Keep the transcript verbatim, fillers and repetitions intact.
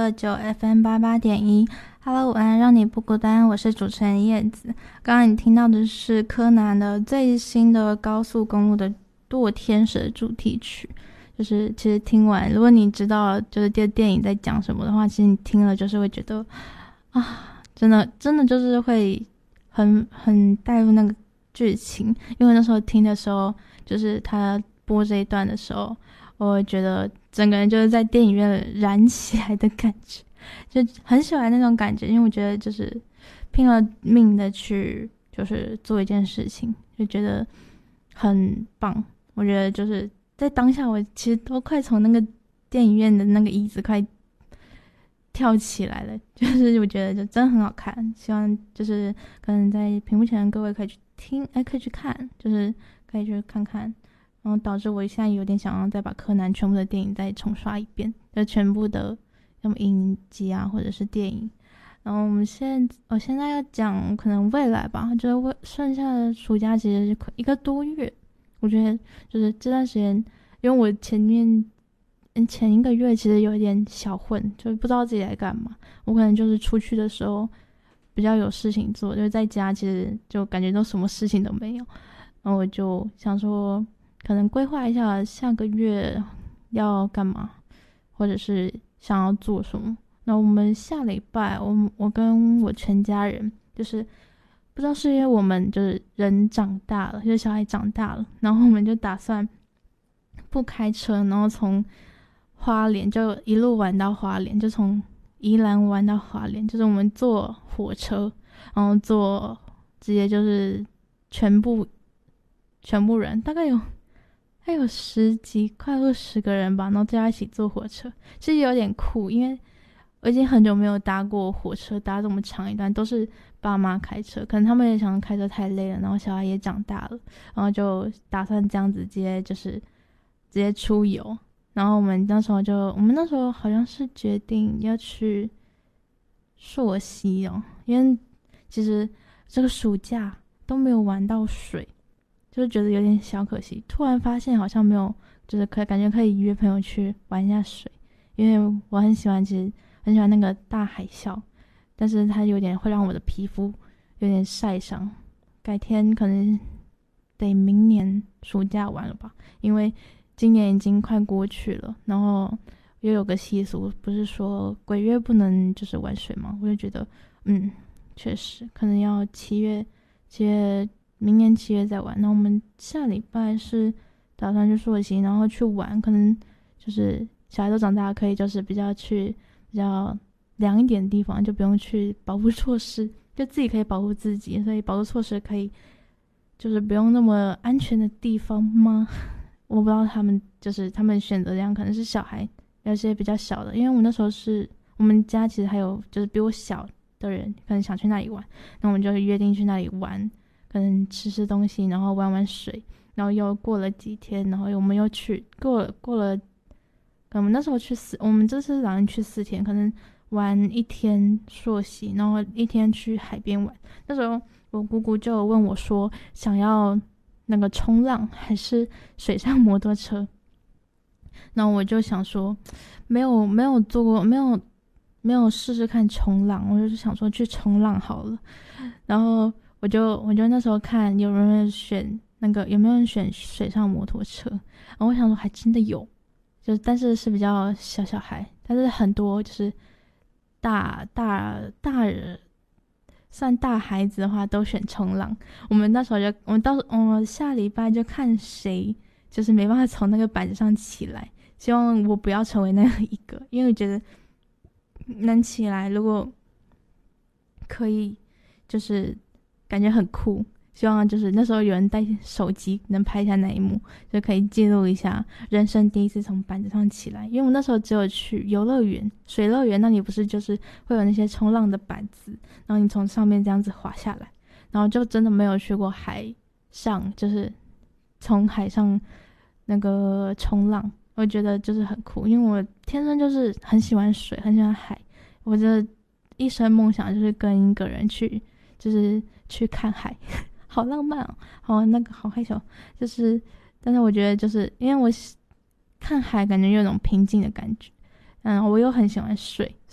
二九 F M 八八点一 Hello 午安，让你不孤单，我是主持人叶子。刚刚你听到的是柯南的最新的高速公路的堕天使的主题曲。就是其实听完，如果你知道就是这电影在讲什么的话，其实你听了就是会觉得啊，真的真的就是会很很带入那个剧情。因为那时候听的时候，就是他播这一段的时候，我觉得整个人就是在电影院燃起来的感觉，就很喜欢那种感觉。因为我觉得就是拼了命的去就是做一件事情，就觉得很棒。我觉得就是在当下，我其实都快从那个电影院的那个椅子快跳起来了，就是我觉得就真的很好看。希望就是可能在屏幕前的各位可以去听，哎，可以去看，就是可以去看看。然后导致我现在有点想要再把柯南全部的电影再重刷一遍，就全部的要么影集啊，或者是电影。然后我们现在我现在要讲可能未来吧，就是未剩下的暑假其实是一个多月，我觉得就是这段时间，因为我前面前一个月其实有一点小混，就不知道自己在干嘛。我可能就是出去的时候比较有事情做，就是在家其实就感觉都什么事情都没有。然后我就想说可能规划一下下个月要干嘛，或者是想要做什么。那我们下礼拜我我跟我全家人，就是不知道是因为我们就是人长大了，就是小孩长大了，然后我们就打算不开车，然后从花莲就一路玩到花莲，就从宜兰玩到花莲，就是我们坐火车，然后坐直接就是全部全部人大概有还有十几快二十个人吧，然后大家一起坐火车，其实有点酷。因为我已经很久没有搭过火车，搭这么长一段都是爸妈开车，可能他们也想开车太累了，然后小孩也长大了，然后就打算这样子直接就是直接出游。然后我们那时候就我们那时候好像是决定要去溯溪哦，因为其实这个暑假都没有玩到水，就是觉得有点小可惜。突然发现好像没有，就是可以感觉可以约朋友去玩一下水，因为我很喜欢，其实很喜欢那个大海啸，但是它有点会让我的皮肤有点晒伤。改天可能得明年暑假玩了吧，因为今年已经快过去了。然后又有个习俗，不是说鬼月不能就是玩水吗？我就觉得，嗯，确实可能要七月七月。明年七月再玩。那我们下礼拜是打算去溯溪，然后去玩，可能就是小孩都长大，可以就是比较去比较凉一点的地方，就不用去保护措施，就自己可以保护自己，所以保护措施可以就是不用那么安全的地方吗？我不知道他们就是他们选择这样，可能是小孩有些比较小的，因为我们那时候是我们家其实还有就是比我小的人，可能想去那里玩，那我们就约定去那里玩。可能吃吃东西，然后玩玩水，然后又过了几天，然后我们又去过了过了，我们那时候去四，我们这次打算去四天，可能玩一天溯溪，然后一天去海边玩。那时候我姑姑就问我说，想要那个冲浪还是水上摩托车？然后我就想说，没有没有做过，没有没有试试看冲浪，我就想说去冲浪好了，然后。我就我就那时候看有没有人选那个有没有人选水上摩托车，然后我想说还真的有，就但是是比较小小孩，但是很多就是大大大人算大孩子的话都选冲浪。我们那时候就我们到我们下礼拜就看谁就是没办法从那个板子上起来，希望我不要成为那一个，因为我觉得能起来如果可以就是感觉很酷，希望就是那时候有人带手机能拍一下那一幕，就可以记录一下人生第一次从板子上起来。因为我那时候只有去游乐园水乐园，那里不是就是会有那些冲浪的板子，然后你从上面这样子滑下来，然后就真的没有去过海上，就是从海上那个冲浪。我觉得就是很酷，因为我天生就是很喜欢水，很喜欢海，我的一生梦想就是跟一个人去就是去看海，好浪漫哦，好那个好害羞，就是，但是我觉得就是因为我看海感觉有种平静的感觉，嗯，我又很喜欢水，